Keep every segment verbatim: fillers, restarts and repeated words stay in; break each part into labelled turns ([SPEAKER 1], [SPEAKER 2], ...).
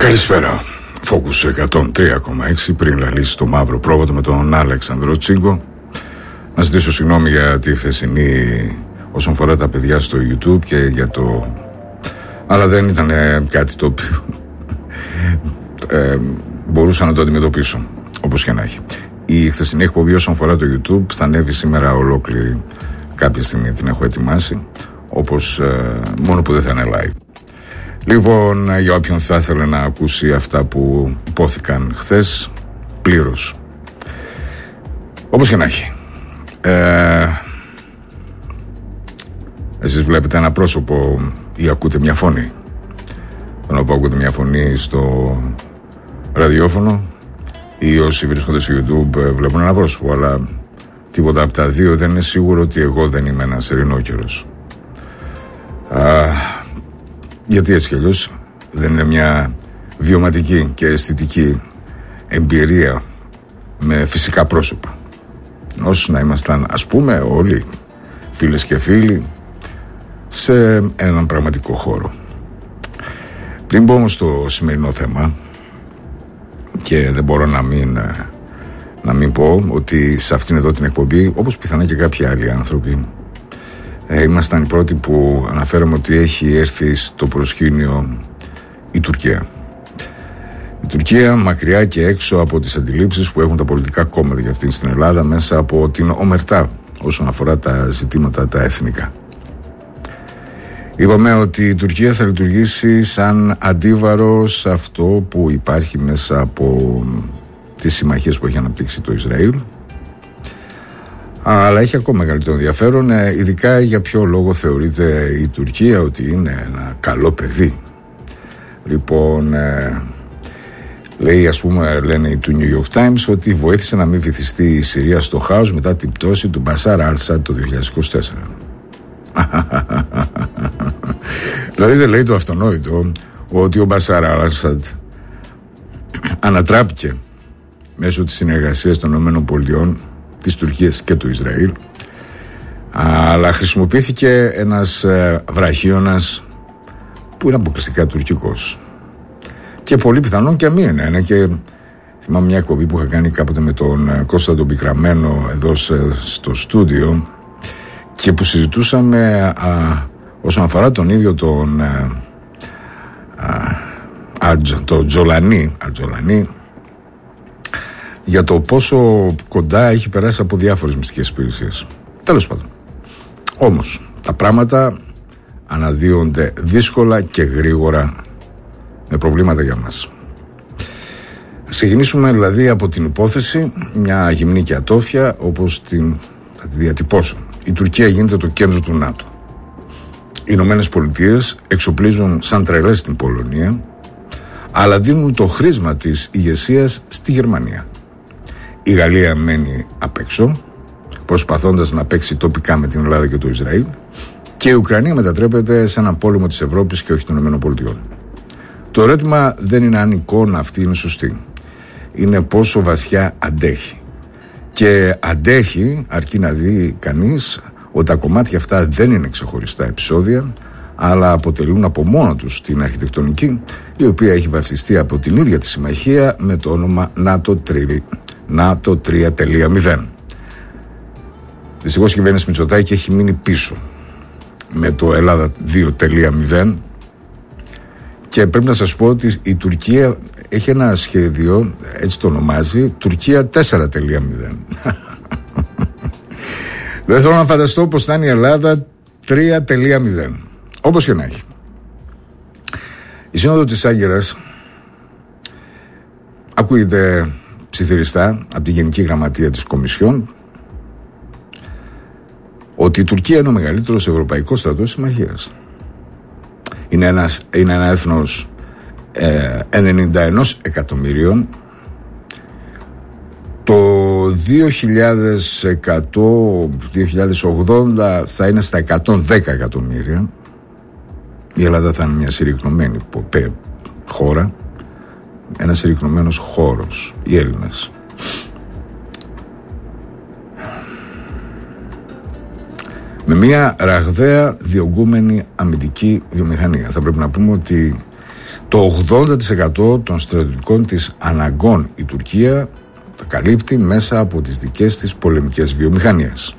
[SPEAKER 1] Καλησπέρα. Focus εκατόν τρία κόμμα έξι πριν λαλήσει το μαύρο πρόβατο με τον Αλέξανδρο Τσίγκο. Να ζητήσω συγγνώμη για τη χθεσινή όσον αφορά τα παιδιά στο YouTube και για το... Αλλά δεν ήταν κάτι το οποίο ε, μπορούσα να το αντιμετωπίσω, όπως και να έχει. Η χθεσινή εκπομπή όσον αφορά το YouTube θα ανέβει σήμερα ολόκληρη. Κάποια στιγμή την έχω ετοιμάσει, όπως ε, μόνο που δεν θα είναι live. Λοιπόν, για όποιον θα ήθελε να ακούσει αυτά που υπόθηκαν χθες, πλήρως. Όπως και να έχει. Ε, εσείς βλέπετε ένα πρόσωπο ή ακούτε μια φωνή. Όταν ακούτε μια φωνή στο ραδιόφωνο ή όσοι βρίσκονται στο YouTube βλέπουν ένα πρόσωπο, αλλά τίποτα από τα δύο δεν είναι σίγουρο ότι εγώ δεν είμαι ένας ρινόκερος. Α, γιατί έτσι κι αλλιώς δεν είναι μια βιωματική και αισθητική εμπειρία με φυσικά πρόσωπα. Όσο να ήμασταν, ας πούμε, όλοι φίλες και φίλοι σε έναν πραγματικό χώρο. Πριν πω όμως στο σημερινό θέμα, και δεν μπορώ να μην, να μην πω ότι σε αυτήν εδώ την εκπομπή, όπως πιθανά και κάποιοι άλλοι άνθρωποι, ε, ήμασταν οι πρώτοι που αναφέραμε ότι έχει έρθει στο προσκήνιο η Τουρκία. Η Τουρκία μακριά και έξω από τις αντιλήψεις που έχουν τα πολιτικά κόμματα για αυτήν στην Ελλάδα, μέσα από την ομερτά όσον αφορά τα ζητήματα τα εθνικά. Είπαμε ότι η Τουρκία θα λειτουργήσει σαν αντίβαρο σε αυτό που υπάρχει μέσα από τις συμμαχίες που έχει αναπτύξει το Ισραήλ, αλλά έχει ακόμα μεγαλύτερο ενδιαφέρον, ειδικά για ποιο λόγο θεωρείται η Τουρκία ότι είναι ένα καλό παιδί. Λοιπόν, λέει, ας πούμε, λένε οι του New York Times ότι βοήθησε να μην βυθιστεί η Συρία στο χάος μετά την πτώση του Μπασάρ Αλ-Ασάντ το δύο χιλιάδες είκοσι τέσσερα. Δηλαδή δεν λέει το αυτονόητο ότι ο Μπασάρ Αλ-Ασάντ ανατράπηκε μέσω της συνεργασίας των ΗΠΑ, της Τουρκίας και του Ισραήλ, αλλά χρησιμοποιήθηκε ένας βραχίωνας που είναι αποκλειστικά τουρκικός και πολύ πιθανόν και μην είναι. Και θυμάμαι μια εκπομπή που είχα κάνει κάποτε με τον Κώστα τον Πικραμένο εδώ στο στούντιο και που συζητούσαμε α, όσον αφορά τον ίδιο τον α, α, το Τζολανί, Ατζολανί, για το πόσο κοντά έχει περάσει από διάφορες μυστικές υπηρεσίες. Τέλος πάντων. Όμως τα πράγματα αναδύονται δύσκολα και γρήγορα, με προβλήματα για μας. Ας ξεκινήσουμε δηλαδή από την υπόθεση, μια γυμνή και ατόφια, όπως την, θα τη διατυπώσω. Η Τουρκία γίνεται το κέντρο του ΝΑΤΟ. Οι Ηνωμένες Πολιτείες εξοπλίζουν σαν τρελές την Πολωνία, αλλά δίνουν το χρήσμα της ηγεσίας στη Γερμανία. Η Γαλλία μένει απ' έξω, προσπαθώντας να παίξει τοπικά με την Ελλάδα και το Ισραήλ, και η Ουκρανία μετατρέπεται σε έναν πόλεμο της Ευρώπης και όχι των ΗΠΑ. Το ερώτημα δεν είναι αν η εικόνα αυτή είναι σωστή. Είναι πόσο βαθιά αντέχει. Και αντέχει αρκεί να δει κανείς ότι τα κομμάτια αυτά δεν είναι ξεχωριστά επεισόδια, αλλά αποτελούν από μόνο τους την αρχιτεκτονική, η οποία έχει βαφτιστεί από την ίδια τη συμμαχία με το όνομα ΝΑΤΟ τρία τελεία μηδέν. Δυστυχώς η κυβέρνηση Μητσοτάκη έχει μείνει πίσω με το Ελλάδα δύο τελεία μηδέν και πρέπει να σας πω ότι η Τουρκία έχει ένα σχέδιο, έτσι το ονομάζει, Τουρκία τέσσερα τελεία μηδέν. Δεν θέλω να φανταστώ πως θα είναι η Ελλάδα τρία τελεία μηδέν. Όπως και να έχει. Η Σύνοδο της Άγκυρας ακούγεται ψιθυριστά από τη Γενική Γραμματεία της Κομισιόν ότι η Τουρκία είναι ο μεγαλύτερος ευρωπαϊκός στρατός συμμαχίας. Είναι, ένας, είναι ένα έθνος ε, ενενήντα ένα εκατομμύριων. Το δύο χιλιάδες εκατό, δύο χιλιάδες ογδόντα θα είναι στα εκατόν δέκα εκατομμύρια. Η Ελλάδα θα είναι μια συρρυκνωμένη χώρα, ένας συρρυκνωμένος χώρος, οι Έλληνες. Με μια ραγδαία διωγγούμενη αμυντική βιομηχανία. Θα πρέπει να πούμε ότι Το ογδόντα τοις εκατό των στρατιωτικών της αναγκών η Τουρκία τα καλύπτει μέσα από τις δικές της πολεμικές βιομηχανίες.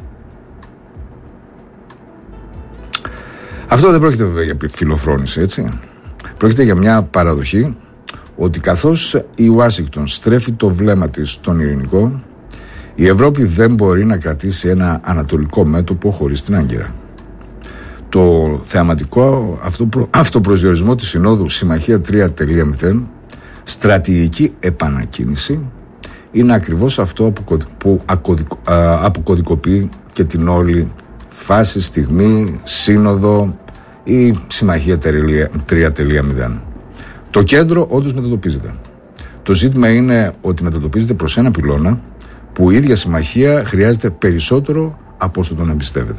[SPEAKER 1] Αυτό δεν πρόκειται βέβαια για φιλοφρόνηση, έτσι. Πρόκειται για μια παραδοχή ότι καθώς η Ουάσιγκτον στρέφει το βλέμμα της στον ειρηνικό, η Ευρώπη δεν μπορεί να κρατήσει ένα ανατολικό μέτωπο χωρίς την Άγκυρα. Το θεαματικό αυτοπροσδιορισμό της Συνόδου Συμμαχία τρία κόμμα μηδέν, στρατηγική επανακίνηση, είναι ακριβώς αυτό που αποκωδικοποιεί και την όλη φάση, στιγμή, σύνοδο ή Συμμαχία τρία κόμμα μηδέν. Το κέντρο όντως μετατοπίζεται. Το ζήτημα είναι ότι μετατοπίζεται προς ένα πυλώνα που η ίδια συμμαχία χρειάζεται περισσότερο από όσο τον εμπιστεύεται.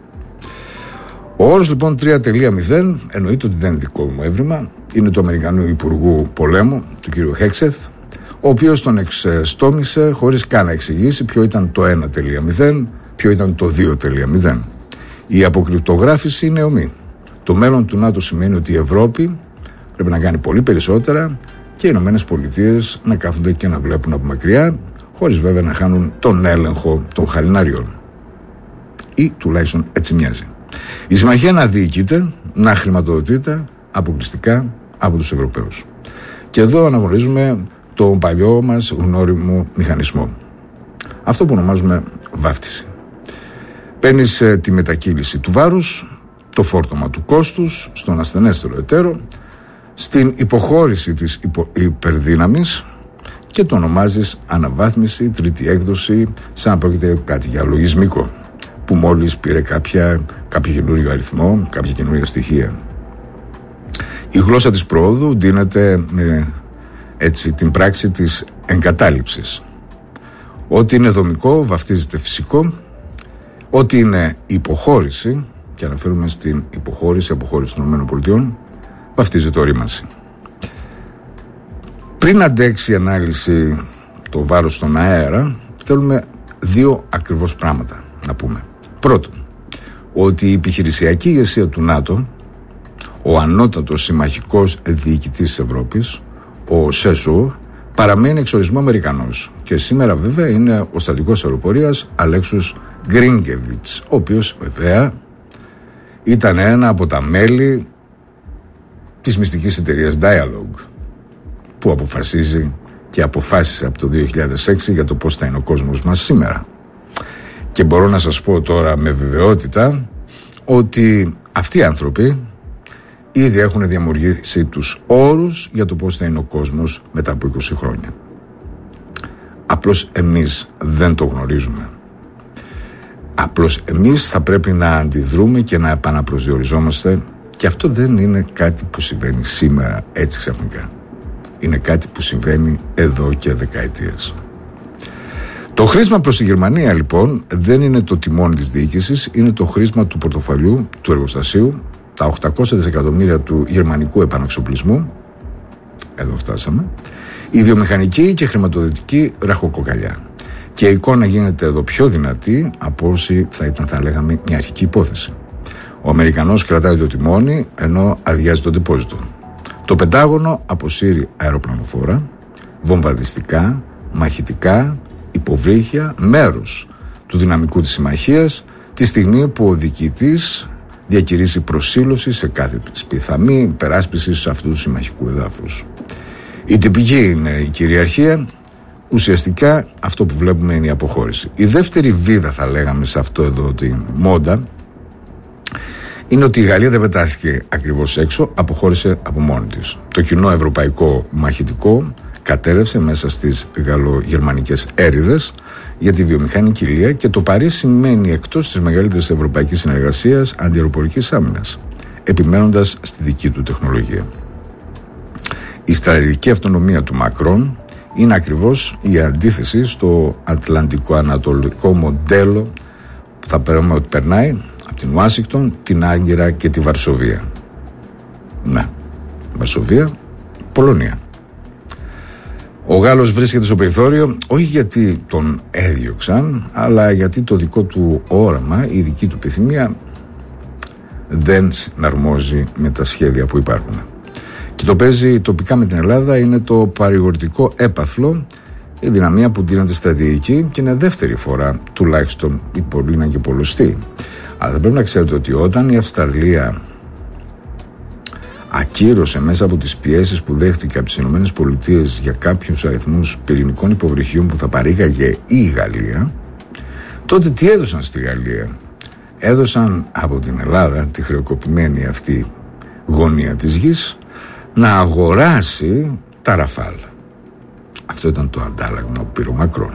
[SPEAKER 1] Ο όρος λοιπόν τρία κόμμα μηδέν εννοείται ότι δεν είναι δικό μου έβριμα, είναι του Αμερικανού Υπουργού Πολέμου, του κ. Χέξεθ, ο οποίος τον εξστόμησε χωρίς καν να εξηγήσει ποιο ήταν το ένα κόμμα μηδέν, ποιο ήταν το δύο κόμμα μηδέν. Η αποκρυπτογράφηση είναι ομή. Το μέλλον του ΝΑΤΟ σημαίνει ότι η Ευρώπη πρέπει να κάνει πολύ περισσότερα και οι Ηνωμένες Πολιτείες να κάθονται και να βλέπουν από μακριά, χωρίς βέβαια να χάνουν τον έλεγχο των χαλινάριων. Ή τουλάχιστον έτσι μοιάζει. Η συμμαχία να διοικείται, να χρηματοδοτείται αποκλειστικά από τους Ευρωπαίους. Και εδώ αναγνωρίζουμε τον παλιό μας γνώριμο μηχανισμό. Αυτό που ονομάζουμε βάφτιση. Παίρνεις ε, τη μετακύληση του βάρους, το φόρτωμα του κόστους στον ασθενέστερο εταίρο, στην υποχώρηση της υπο, υπερδύναμης και το ονομάζεις αναβάθμιση, τρίτη έκδοση, σαν να πρόκειται κάτι για λογισμικό που μόλις πήρε κάποια, κάποιο καινούριο αριθμό, κάποια καινούρια στοιχεία. Η γλώσσα της προόδου ντύνεται με έτσι, την πράξη της εγκατάλειψης. Ό,τι είναι δομικό βαφτίζεται φυσικό, ό,τι είναι υποχώρηση, και αναφέρουμε στην υποχώρηση, αποχώρηση των ΗΠΑ, βαφτίζεται ορίμανση. Πριν αντέξει η ανάλυση το βάρος στον αέρα, θέλουμε δύο ακριβώς πράγματα να πούμε. Πρώτον, ότι η επιχειρησιακή ηγεσία του ΝΑΤΟ, ο ανώτατος συμμαχικός διοικητής της Ευρώπης, ο ΣΕΣΟ, παραμένει εξορισμό Αμερικανός και σήμερα βέβαια είναι ο στρατηγός αεροπορίας Αλέξος Γκρίνκεβιτς, ο οποίος βέβαια ήταν ένα από τα μέλη της μυστικής εταιρείας Dialogue, που αποφασίζει και αποφάσισε από το δύο χιλιάδες έξι για το πώς θα είναι ο κόσμος μας σήμερα. Και μπορώ να σας πω τώρα με βεβαιότητα ότι αυτοί οι άνθρωποι ήδη έχουν διαμορφώσει τους όρους για το πώς θα είναι ο κόσμος μετά από είκοσι χρόνια. Απλώς εμείς δεν το γνωρίζουμε. Απλώς εμείς θα πρέπει να αντιδρούμε και να επαναπροσδιοριζόμαστε, και αυτό δεν είναι κάτι που συμβαίνει σήμερα έτσι ξαφνικά. Είναι κάτι που συμβαίνει εδώ και δεκαετίες. Το χρήσμα προς τη Γερμανία λοιπόν δεν είναι το τιμόνι της διοίκησης, είναι το χρήσμα του πορτοφαλιού, του εργοστασίου, τα οκτακόσια δισεκατομμύρια του γερμανικού επαναξοπλισμού, εδώ φτάσαμε, η βιομηχανική και χρηματοδοτική ραχοκοκαλιά. Και η εικόνα γίνεται εδώ πιο δυνατή από όσοι θα ήταν, θα λέγαμε, μια αρχική υπόθεση. Ο Αμερικανός κρατάει το τιμόνι ενώ αδειάζει το ντεπόζιτο. Το Πεντάγωνο αποσύρει αεροπλανοφόρα, βομβαρδιστικά, μαχητικά, υποβρύχια, μέρος του δυναμικού της συμμαχίας, τη στιγμή που ο διοικητής διακηρύσει προσήλωση σε κάθε πιθανή υπεράσπιση σε αυτού του συμμαχικού εδάφους. Η τυπική είναι η κυριαρχία, ουσιαστικά αυτό που βλέπουμε είναι η αποχώρηση. Η δεύτερη βίδα, θα λέγαμε, σε αυτό εδώ την μόντα, είναι ότι η Γαλλία δεν πετάχθηκε ακριβώς έξω, αποχώρησε από μόνη της. Το κοινό ευρωπαϊκό μαχητικό κατέρευσε μέσα στις γαλλογερμανικές έρηδες για τη βιομηχανική ηλία και το Παρίσι μένει εκτός της μεγαλύτερης ευρωπαϊκής συνεργασίας αντιαεροπορικής άμυνας, επιμένοντας στη δική του τεχνολογία. Η στρατηγική αυτονομία του Μακρόν είναι ακριβώς η αντίθεση στο ατλαντικό-ανατολικό μοντέλο που θα περνάμε ότι περνάει από την Ουάσιγκτον, την Άγκυρα και τη Βαρσοβία. Ναι, Βαρσοβία, Πολωνία. Ο Γάλλος βρίσκεται στο περιθώριο όχι γιατί τον έδιωξαν, αλλά γιατί το δικό του όραμα, η δική του επιθυμία δεν συναρμόζει με τα σχέδια που υπάρχουν. Και το παίζει τοπικά με την Ελλάδα είναι το παρηγορητικό έπαθλο, η δυναμία που δίνεται στρατηγική και είναι δεύτερη φορά τουλάχιστον η Πολύνα και πολλωστή. Αλλά δεν πρέπει να ξέρετε ότι όταν η Αυστραλία ακύρωσε μέσα από τις πιέσεις που δέχτηκε από τις ΗΠΑ για κάποιους αριθμούς πυρηνικών υποβρυχίων που θα παρήγαγε η Γαλλία, τότε τι έδωσαν στη Γαλλία? Έδωσαν από την Ελλάδα τη χρεοκοπημένη αυτή γωνία της γης να αγοράσει τα Ραφάλ. Αυτό ήταν το αντάλλαγμα που πήρε ο Μακρόν.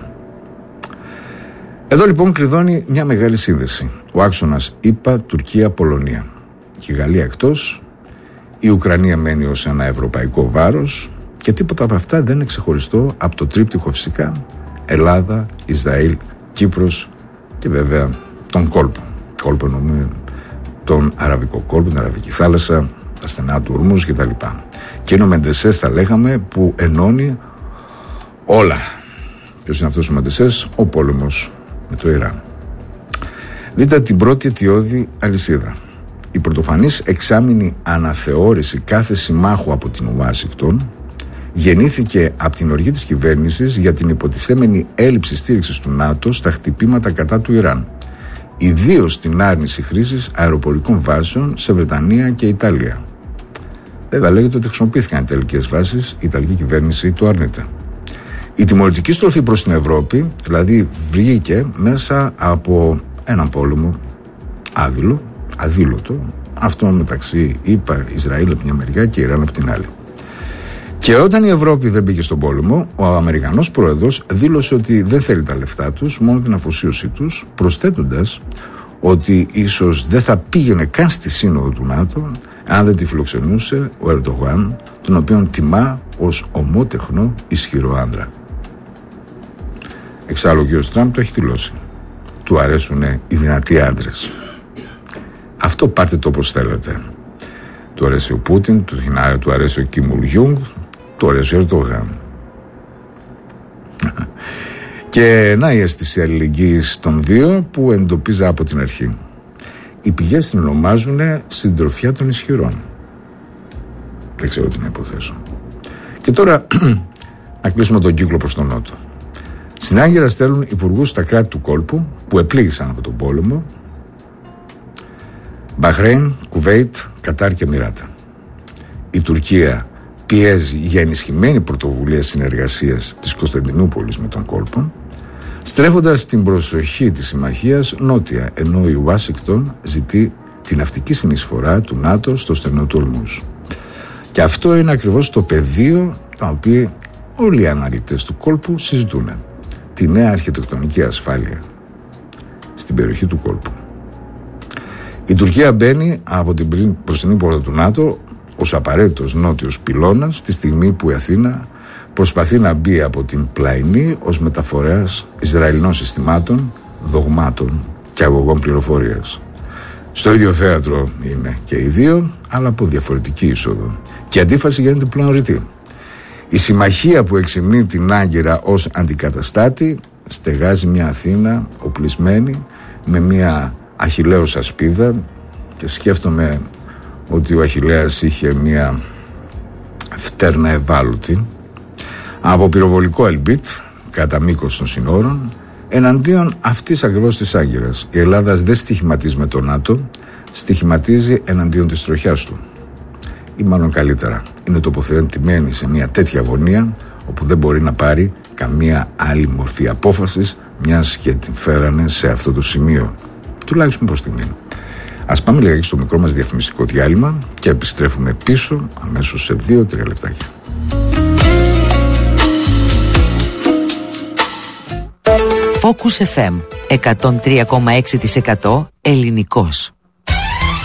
[SPEAKER 1] Εδώ λοιπόν κλειδώνει μια μεγάλη σύνδεση. Ο άξονας ΗΠΑ, Τουρκία, Πολωνία. Και η Γαλλία εκτός, η Ουκρανία μένει ως ένα ευρωπαϊκό βάρος και τίποτα από αυτά δεν είναι ξεχωριστό από το τρίπτυχο φυσικά Ελλάδα, Ισραήλ, Κύπρος και βέβαια τον κόλπο. Κόλπο εννοούμε τον Αραβικό κόλπο, την Αραβική θάλασσα, τα στενά του Ορμούς κτλ. Και είναι ο Μεντεσές, θα λέγαμε, που ενώνει όλα. Ποιος είναι αυτός ο Μεντεσές? Ο πόλεμος με το Ιράν. Δείτε την πρώτη αιτιώδη αλυσίδα. Η πρωτοφανής εξάμηνη αναθεώρηση κάθε συμμάχου από την Ουάσιγκτον γεννήθηκε από την οργή της κυβέρνησης για την υποτιθέμενη έλλειψη στήριξης του ΝΑΤΟ στα χτυπήματα κατά του Ιράν, ιδίως την άρνηση χρήσης αεροπορικών βάσεων σε Βρετανία και Ιταλία. Βέβαια λέγεται ότι χρησιμοποιήθηκαν τελικές βάσεις, η Ιταλική κυβέρνηση το αρνείται. Η τιμωρητική στροφή προς την Ευρώπη δηλαδή βγήκε μέσα από έναν πόλεμο άδειλο, αδήλωτο, αυτό μεταξύ ΗΠΑ, Ισραήλ από μια μεριά και Ιράν από την άλλη. Και όταν η Ευρώπη δεν πήγε στον πόλεμο, ο Αμερικανός πρόεδρος δήλωσε ότι δεν θέλει τα λεφτά τους, μόνο την αφοσίωσή τους, προσθέτοντας ότι ίσως δεν θα πήγαινε καν στη σύνοδο του ΝΑΤΟ αν δεν τη φιλοξενούσε ο Ερντογάν, τον οποίον τιμά ως ομότεχνο ισχυρό άντρα. Εξάλλου ο κ. Τραμπ το έχει δηλώσει. Του αρέσουν οι δυνατοί άντρες. Αυτό πάρτε το όπως θέλετε. Του αρέσει ο Πούτιν, του αρέσει ο Κιμ Ιλ Γιούγκ, του αρέσει ο Ερντογάν. Και να η αίσθηση αλληλεγγύης των δύο που εντοπίζα από την αρχή. Οι πηγές την ονομάζουν συντροφιά των ισχυρών. Δεν ξέρω τι να υποθέσω. Και τώρα να κλείσουμε τον κύκλο προς τον Νότο. Στην Άγκυρα στέλνουν υπουργούς στα κράτη του κόλπου που επλήγησαν από τον πόλεμο: Μπαχρέιν, Κουβέιτ, Κατάρ και Εμιράτα. Η Τουρκία πιέζει για ενισχυμένη πρωτοβουλία συνεργασίας της Κωνσταντινούπολης με τον κόλπο, στρέφοντας την προσοχή της συμμαχίας νότια, ενώ η Ουάσιγκτον ζητεί την ναυτική συνεισφορά του ΝΑΤΟ στο στενό του Ορμούς. Και αυτό είναι ακριβώς το πεδίο το οποίο όλοι οι αναλυτές του κόλπου συζητούν. Τη νέα αρχιτεκτονική ασφάλεια στην περιοχή του κόλπου. Η Τουρκία μπαίνει από την μπροστινή πόρτα του ΝΑΤΟ ως απαραίτητος νότιος πυλώνας τη στιγμή που η Αθήνα προσπαθεί να μπει από την πλαϊνή ως μεταφορέας Ισραηλινών συστημάτων, δογμάτων και αγωγών πληροφορίας. Στο ίδιο θέατρο είναι και οι δύο, αλλά από διαφορετική είσοδο. Και η αντίφαση γίνεται πλέον ρητή. Η συμμαχία που εξυμνεί την Άγκυρα ως αντικαταστάτη στεγάζει μια Αθήνα οπλισμένη με μια αχιλλέως ασπίδα, και σκέφτομαι ότι ο Αχιλλέας είχε μια φτέρνα ευάλωτη από πυροβολικό ελμπίτ κατά μήκος των συνόρων εναντίον αυτής ακριβώς της Άγκυρας. Η Ελλάδα δεν στοιχηματίζει με το ΝΑΤΟ, στοιχηματίζει εναντίον της τροχιάς του. Ή μάλλον καλύτερα, είναι τοποθετημένη σε μια τέτοια αγωνία όπου δεν μπορεί να πάρει καμία άλλη μορφή απόφασης, μιας και την φέρανε σε αυτό το σημείο, τουλάχιστον προς στιγμή. Ας πάμε λίγα στο μικρό μας διαφημιστικό διάλειμμα και επιστρέφουμε πίσω αμέσως σε δύο τρία λεπτάκια.
[SPEAKER 2] Focus εφ εμ εκατόν τρία κόμμα έξι τοις εκατό ελληνικός.